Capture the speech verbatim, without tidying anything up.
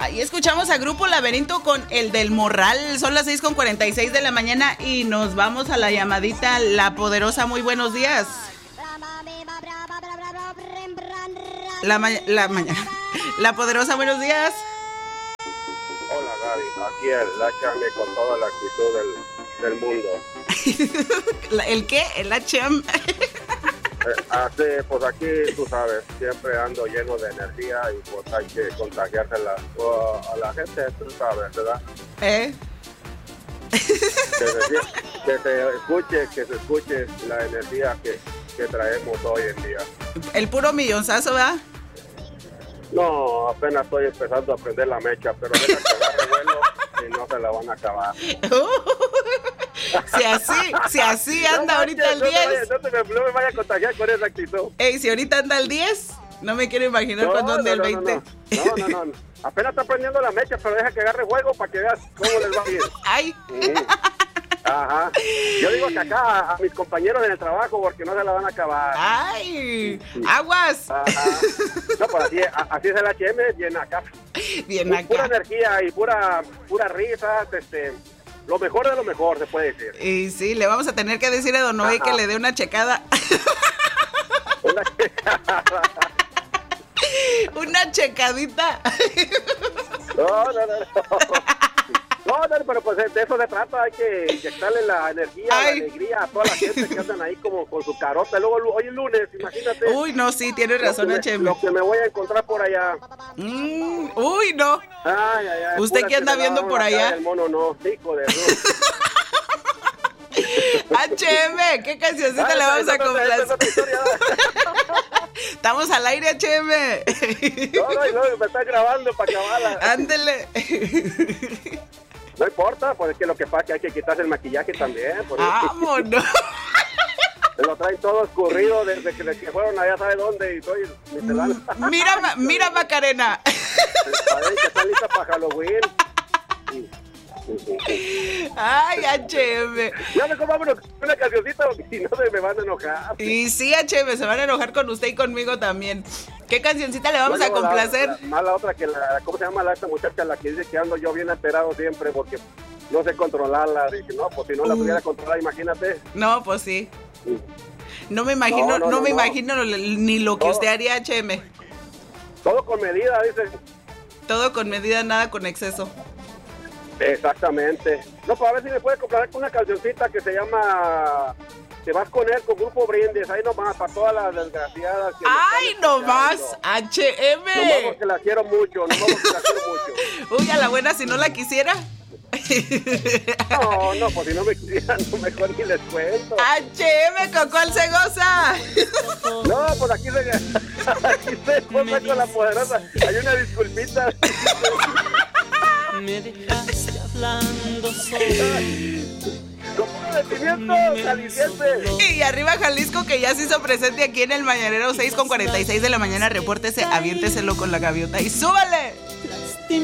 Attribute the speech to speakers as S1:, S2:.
S1: Ahí escuchamos a Grupo Laberinto con el del Morral. Son las seis con cuarenta y seis de la mañana y nos vamos a la llamadita La Poderosa. Muy buenos días. La, ma- la mañana. La Poderosa, buenos días.
S2: Hola Gaby, aquí el H M con toda la actitud del, del mundo.
S1: ¿El qué? ¿El H M?
S2: Eh, así, pues aquí, tú sabes, siempre ando lleno de energía y pues hay que contagiársela a, a la gente, tú sabes, ¿verdad?
S1: ¿Eh?
S2: Que se, que se escuche, que se escuche la energía que, que traemos hoy en día.
S1: El puro millonzazo, ¿verdad?
S2: No, apenas estoy empezando a aprender la mecha, pero deja que agarre vuelo y no se la van a acabar.
S1: Si así, si así anda no, ahorita el
S2: no
S1: diez.
S2: Vaya, no, te me, no me vaya a contagiar con esa actitud.
S1: Ey, si ahorita anda el diez, no me quiero imaginar
S2: no,
S1: cuando ande
S2: no,
S1: el
S2: no,
S1: veinte.
S2: No, no, no, no, no. Apenas está aprendiendo la mecha, pero deja que agarre juego para que veas cómo les va bien.
S1: Ay.
S2: Sí. Ajá. Yo digo que acá a, a mis compañeros en el trabajo porque no se la van a acabar.
S1: Ay, sí. Aguas.
S2: Ajá. No, pues así, a, así es el H M, bien acá.
S1: Bien acá.
S2: Pura energía y pura, pura risa, este... Lo mejor de lo mejor, se puede decir.
S1: Y sí, le vamos a tener que decir a Don Noé que le dé una checada.
S2: Una checada.
S1: Una checadita.
S2: No, no, no, no. No, no, pero pues de eso se trata, hay que inyectarle la energía, Ay. la alegría a toda la gente que andan ahí como con su carota. Luego hoy es lunes, imagínate.
S1: Uy, no, sí, tienes razón,
S2: H M. Lo que me voy a encontrar por allá.
S1: Mm, uy, no.
S2: Ay, ay, ay.
S1: ¿Usted qué anda viendo por allá?
S2: El mono no, hijo de
S1: H M, ¿qué cancioncita Ay, le vamos a complacer? Estamos al aire, H M.
S2: No, no, no, me está grabando para acabarla.
S1: Ándele.
S2: No importa, pues es que lo que pasa es que hay que quitarse el maquillaje también.
S1: ¡Vámonos!
S2: Se lo traen todo escurrido desde que, desde que fueron allá, ¿sabe dónde? Y soy
S1: Mira, mira, Macarena.
S2: Parece que está lista para Halloween.
S1: Ay, H M.
S2: Ya me vámonos una cancioncita porque si no se me van a enojar.
S1: Y sí, H M, se van a enojar con usted y conmigo también. ¿Qué cancioncita le vamos no, a complacer?
S2: La, la, más la otra que la, ¿cómo se llama la esta muchacha? La que dice que ando yo bien alterado siempre porque no sé controlarla. Dije, no, pues si no la uh. pudiera controlar, imagínate.
S1: No, pues sí. No me imagino, no, no, no, no me no. imagino ni lo que todo, usted haría, H M.
S2: Todo con medida, dice.
S1: Todo con medida, nada con exceso.
S2: Exactamente. No, pues a ver si me puede comprar con una cancioncita que se llama Te vas con él, con Grupo Brindis. Ahí nomás, para todas las desgraciadas que
S1: ¡ay, nomás! H M.
S2: Nomás porque la quiero mucho, nomás porque la quiero mucho.
S1: Uy, a la buena, si no la quisiera.
S2: No, no, pues si no me quisieran, no, mejor ni les cuento.
S1: H M, ¿con cuál se goza?
S2: No, pues aquí se, aquí se goza con La Poderosa. Hay una disculpita.
S3: Me dejaste hablando solo.
S2: Como de pimiento jalisciense.
S1: Y arriba Jalisco, que ya se hizo presente aquí en el Mañanero. Seis con cuarenta y seis de la mañana. Repórtese, aviénteselo con la gaviota y súbale.